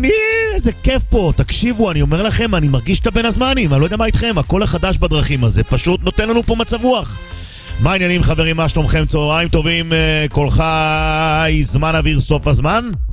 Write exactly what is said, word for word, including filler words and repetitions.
מעניינים, איזה כיף פה. תקשיבו, אני אומר לכם, אני מרגיש את הבן הזמנים, אני לא יודע מה איתכם, הכל החדש בדרכים הזה פשוט נותן לנו פה מצב רוח. מה העניינים חברים, מה שלומכם? צהריים טובים, כל חי, זמן אוויר סוף הזמן?